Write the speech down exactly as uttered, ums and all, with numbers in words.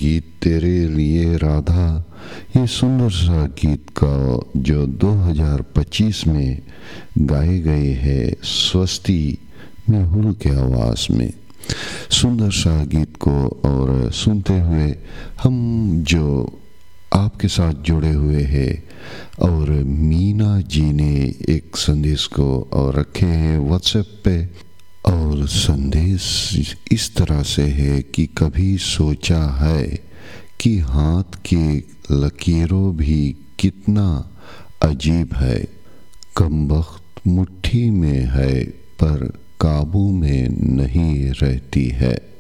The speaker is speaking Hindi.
गीत तेरे लिए राधा, ये सुंदर सा गीत का जो दो हज़ार पच्चीस में गाए गए हैं स्वस्ति मेहुल के आवाज़ में। सुंदर सा गीत को और सुनते हुए हम जो आपके साथ जुड़े हुए हैं, और मीना जी ने एक संदेश को और रखे हैं व्हाट्सएप पे, और संदेश इस तरह से है कि कभी सोचा है कि हाथ की लकीरों भी कितना अजीब है, कमबख्त मुट्ठी में है पर काबू में नहीं रहती है।